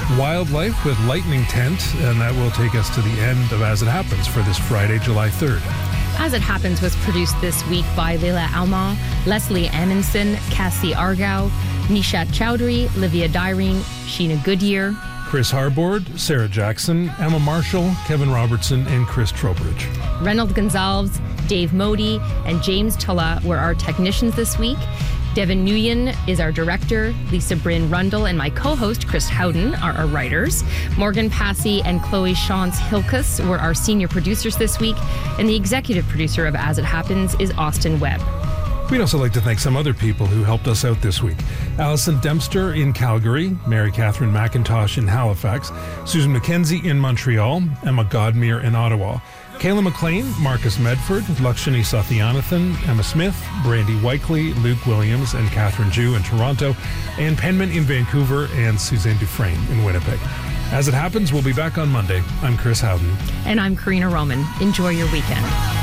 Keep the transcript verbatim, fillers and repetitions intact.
Wildlife with Lightning Tent, and that will take us to the end of As It Happens for this Friday, July third. As It Happens was produced this week by Leila Alma, Leslie Amundsen, Cassie Argao, Nishat Chowdhury, Livia Dyrene, Sheena Goodyear, Chris Harbord, Sarah Jackson, Emma Marshall, Kevin Robertson, and Chris Trowbridge. Reynold Gonzalez, Dave Modi, and James Tulla were our technicians this week. Devin Nguyen is our director. Lisa Bryn Rundle and my co-host, Chris Howden, are our writers. Morgan Passy and Chloe Shantz Hilkus were our senior producers this week. And the executive producer of As It Happens is Austin Webb. We'd also like to thank some other people who helped us out this week. Alison Dempster in Calgary, Mary Catherine McIntosh in Halifax, Susan McKenzie in Montreal, Emma Godmere in Ottawa, Kayla McLean, Marcus Medford, Lakshani Sathyanathan, Emma Smith, Brandy Whikeley, Luke Williams, and Catherine Jew in Toronto, and Penman in Vancouver, and Suzanne Dufresne in Winnipeg. As It Happens, we'll be back on Monday. I'm Chris Howden. And I'm Karina Roman. Enjoy your weekend.